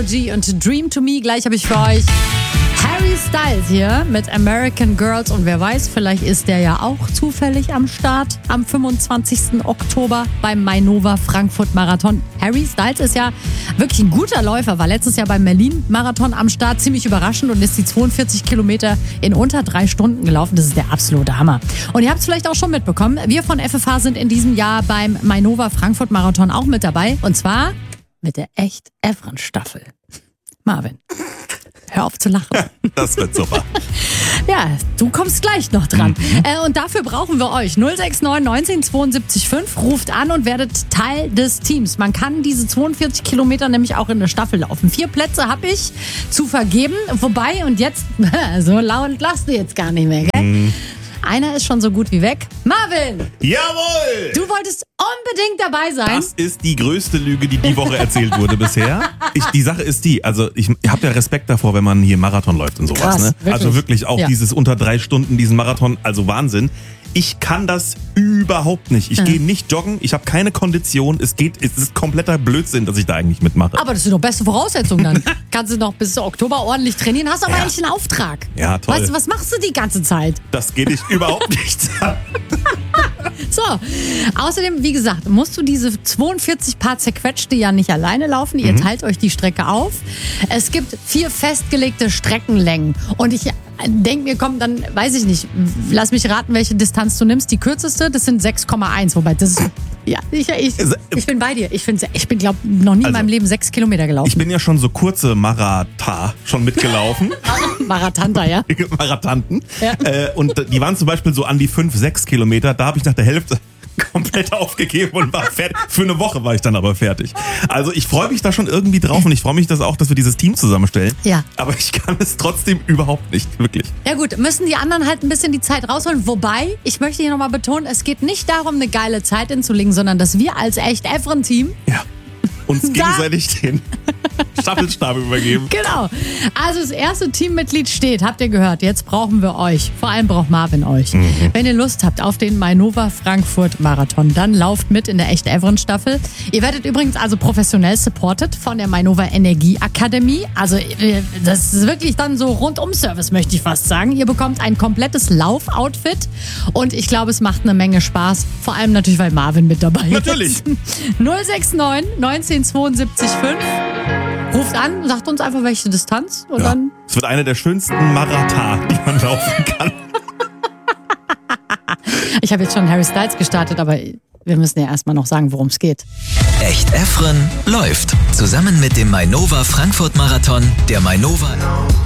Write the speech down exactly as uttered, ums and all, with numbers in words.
G und Dream to Me. Gleich habe ich für euch Harry Styles hier mit American Girls. Und wer weiß, vielleicht ist der ja auch zufällig am Start am fünfundzwanzigsten Oktober beim Mainova Frankfurt Marathon. Harry Styles ist ja wirklich ein guter Läufer, war letztes Jahr beim Berlin Marathon am Start, ziemlich überraschend und ist die zweiundvierzig Kilometer in unter drei Stunden gelaufen. Das ist der absolute Hammer. Und ihr habt es vielleicht auch schon mitbekommen, wir von F F H sind in diesem Jahr beim Mainova Frankfurt Marathon auch mit dabei. Und zwar mit der Echt-Evren-Staffel. Marvin, hör auf zu lachen. Das wird super. Ja, du kommst gleich noch dran. Mhm. Äh, und dafür brauchen wir euch. null sechs neun neunzehn zweiundsiebzig fünf. Ruft an und werdet Teil des Teams. Man kann diese zweiundvierzig Kilometer nämlich auch in eine Staffel laufen. Vier Plätze habe ich zu vergeben. Wobei, und jetzt, so laut lachst du jetzt gar nicht mehr, gell? Mhm. Einer ist schon so gut wie weg. Marvin! Jawohl! Du wolltest unbedingt dabei sein. Das ist die größte Lüge, die die Woche erzählt wurde bisher. Ich, die Sache ist die, also ich habe ja Respekt davor, wenn man hier Marathon läuft und sowas. Krass, ne? wirklich? Also wirklich auch ja. dieses unter drei Stunden, diesen Marathon, also Wahnsinn. Ich kann das überhaupt nicht. Ich ja. gehe nicht joggen, ich habe keine Kondition. Es geht, es ist kompletter Blödsinn, dass ich da eigentlich mitmache. Aber das sind doch beste Voraussetzungen dann. Kannst du noch bis Oktober ordentlich trainieren, hast aber Ja. eigentlich einen Auftrag. Ja, toll. Weißt du, was machst du die ganze Zeit? Das geht dich überhaupt nicht an. So, außerdem, wie gesagt, musst du diese zweiundvierzig Paar zerquetschte ja nicht alleine laufen. Ihr Mhm. teilt euch die Strecke auf. Es gibt vier festgelegte Streckenlängen. Und ich denke mir, komm, dann weiß ich nicht, lass mich raten, welche Distanz du nimmst. Die kürzeste, das sind sechs Komma eins. Wobei, das ist, ja, ich, ich, ich bin bei dir. Ich, find, ich bin, glaube noch nie in Also, meinem Leben sechs Kilometer gelaufen. Ich bin ja schon so kurze Marathon schon mitgelaufen. Marathanta, ja? Marathanten. Ja. Äh, und die waren zum Beispiel so an die fünf, sechs Kilometer. Da habe ich nach der Hälfte komplett aufgegeben und war fertig. Für eine Woche war ich dann aber fertig. Also ich freue mich da schon irgendwie drauf und ich freue mich dass auch, dass wir dieses Team zusammenstellen. Ja. Aber ich kann es trotzdem überhaupt nicht, wirklich. Ja gut, müssen die anderen halt ein bisschen die Zeit rausholen. Wobei, ich möchte hier nochmal betonen, es geht nicht darum, eine geile Zeit hinzulegen, sondern dass wir als Echt-Evren-Team Ja. Uns Da- gegenseitig den Staffelstab übergeben. Genau. Also das erste Teammitglied steht, habt ihr gehört. Jetzt brauchen wir euch. Vor allem braucht Marvin euch. Mhm. Wenn ihr Lust habt auf den Mainova Frankfurt Marathon, dann lauft mit in der Echt-Evren-Staffel. Ihr werdet übrigens also professionell supported von der Mainova Energieakademie. Also das ist wirklich dann so Rundum-Service, möchte ich fast sagen. Ihr bekommt ein komplettes Laufoutfit und ich glaube, es macht eine Menge Spaß. Vor allem natürlich, weil Marvin mit dabei ist. Natürlich. null sechs neun neunzehn zweiundsiebzig fünf. Ruft an, sagt uns einfach, welche Distanz und Ja. dann... Es wird einer der schönsten Marathon, die man laufen kann. Ich habe jetzt schon Harry Styles gestartet, aber wir müssen ja erstmal noch sagen, worum es geht. Echt-Evren läuft. Zusammen mit dem Mainova Frankfurt Marathon, der Mainova...